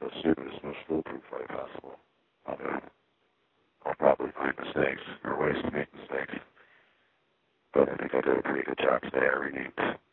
the stupidest, most foolproof way possible. I'll probably find mistakes or ways to make mistakes. But I think I did a pretty good job today. I renamed